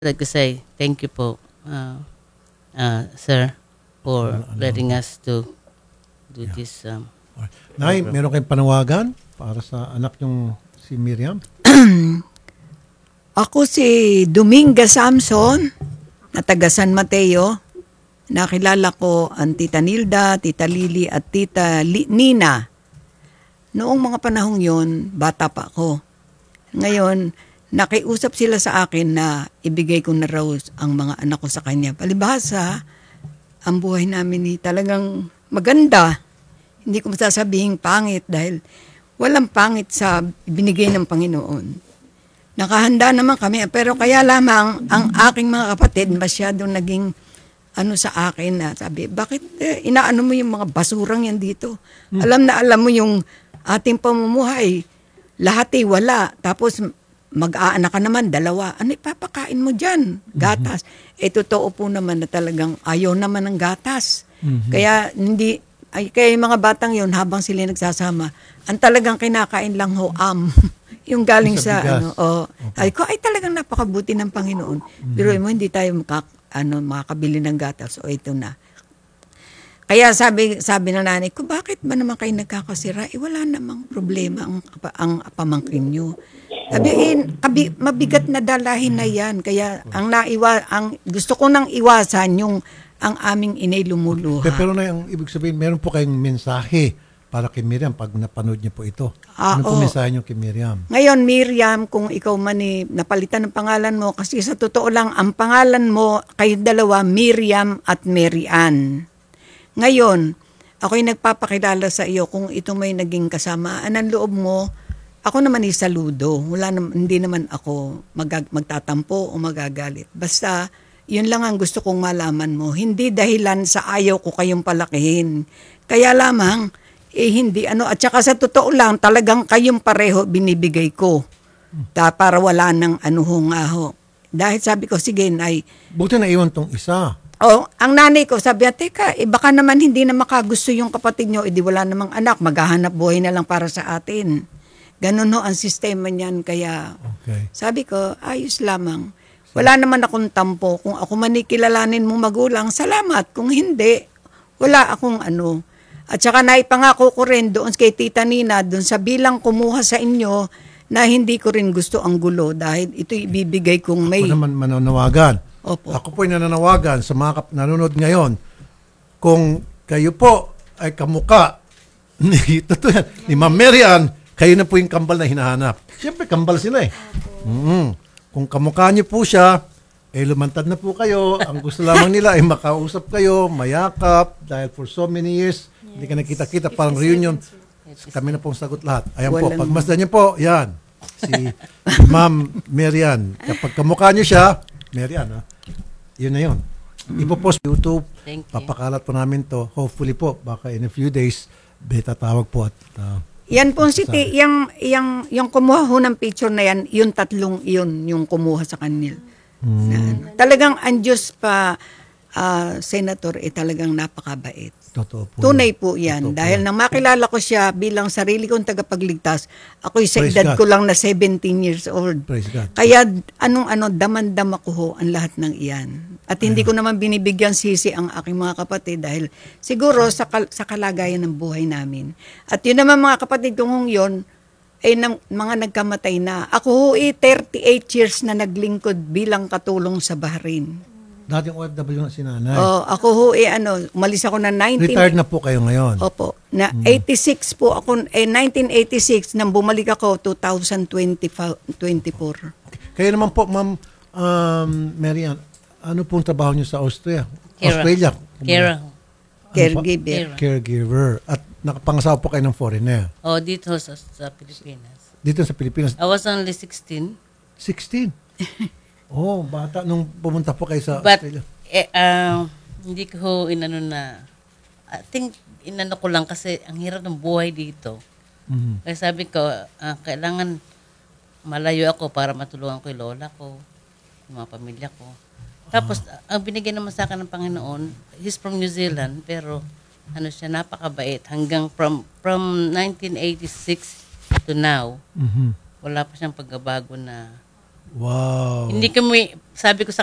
like to say thank you po, sir, for letting us to do this. Nay, meron kayong panawagan para sa anak yung si Miriam? Ako si Dominga Samson, na taga San Mateo. Nakilala ko ang Tita Nilda, Tita Lily at Tita Nina. Noong mga panahong yon, bata pa ako. Ngayon, nakiusap sila sa akin na ibigay ko na raw ang mga anak ko sa kanya. Palibhasa, ang buhay namin talagang maganda. Hindi ko masasabihing pangit dahil walang pangit sa binigay ng Panginoon. Nakahanda naman kami, pero kaya lamang ang aking mga kapatid masyadong naging sa akin na sabi, bakit inaano mo yung mga basurang yan dito? Alam na alam mo yung ating pamumuhay, lahat wala. Tapos mag-aanak ka naman, 2. Ano ipapakain mo dyan? Gatas. Totoo po naman na talagang ayaw naman ng gatas. Kaya kaya yung mga batang yon habang sila nagsasama, ang talagang kinakain lang yung galing sa okay. Ay talagang napakabuti ng Panginoon. Pero mo hindi tayo makakabili ng gatas. Ito na. Kaya sabi ng nanay ko, bakit ba naman kayo nagkakasira? Wala namang problema ang pamangkin nyo. Sabi, mabigat na dalahin na yan. Kaya ang gusto ko nang iwasan yung ang aming inay lumuluha. Pero na ang ibig sabihin, meron po kayong mensahe para kay Miriam pag napanood niyo po ito. Ano po mensahe niyo kay Miriam? Ngayon, Miriam, kung ikaw man napalitan ng pangalan mo, kasi sa totoo lang, ang pangalan mo, kayo dalawa, Miriam at Mary Ann. Ngayon, ako'y nagpapakilala sa iyo kung ito may naging kasamaan ng loob mo. Ako naman saludo. Hindi naman ako magtatampo o magagalit. Basta, yun lang ang gusto kong malaman mo. Hindi dahilan sa ayaw ko kayong palakihin. Kaya lamang, hindi at saka sa totoo lang, talagang kayong pareho binibigay ko. Para wala nang ho. Dahil sabi ko, sige, Nay. Buti na iwan tong isa. Ang nanay ko sabi, teka, baka naman hindi na makagusto yung kapatid nyo, wala namang anak, maghahanap buhay na lang para sa atin. Ganun ang sistema niyan. Kaya sabi ko, ayos lamang. Wala naman akong tampo. Kung ako manikilalanin mong magulang, salamat. Kung hindi, wala akong At saka naipangako ko rin doon kay Tita Nina, doon sa bilang kumuha sa inyo, na hindi ko rin gusto ang gulo dahil ito ibibigay kong may... Ako naman mananawagan. Opo. Ako po ay nananawagan sa mga nanonood ngayon, kung kayo po ay kamuka ni Ma'am Mary Ann, kayo na po yung kambal na hinahanap. Siyempre, kambal sila eh. Kung kamukha niyo po siya, lumantad na po kayo. Ang gusto lamang nila ay makausap kayo, mayakap, dahil for so many years, hindi ka nakita-kita, parang reunion. Kami na pong sagot lahat. Ayan po, pagmasdan niyo po, yan. Si Ma'am Mary Ann. Kapag kamukha niyo siya, Mary Ann, yun na yun. Ipopost YouTube, papakalat po namin to. Hopefully po, baka in a few days, tatawag po at... yan po yung kumuha ho ng picture na yan, yung tatlong yun, yung kumuha sa kanil. Talagang ang Diyos pa, Senator, talagang napakabait. Totoo po. Tunay po yan. Dahil nang makilala ko siya bilang sarili kong tagapagligtas, ako'y sa edad ko lang na 17 years old. Kaya daman-dama ko ho ang lahat ng iyan. At hindi ko naman binibigyan sisi ang aking mga kapatid dahil siguro sa kalagayan ng buhay namin. At yun naman mga kapatid kong yun, mga nagkamatay na. Ako ho 38 years na naglingkod bilang katulong sa Bahrain. Dating OFW na si nanay. Ako ho umalis ako na 19... Retired na po kayo ngayon. Opo. 86 po ako, 1986, nang bumalik ako, 2024. Kayo naman po, Ma'am Mary Ann, ano pong trabaho niyo sa Australia? Caregiver. At nakapangasawa po kayo ng foreigner? Dito sa Pilipinas. Dito sa Pilipinas? I was only 16. 16? Bata nung pumunta po kayo sa Australia. Hindi ko I think ko lang kasi ang hirap ng buhay dito. Kaya sabi ko, kailangan malayo ako para matulungan ko yung lola ko, yung mga pamilya ko. Tapos, ang binigyan naman sa akin ng Panginoon, he's from New Zealand, pero siya, napakabait. Hanggang from 1986 to now, wala pa siyang pagbabago na Wow. Hindi kami, sabi ko sa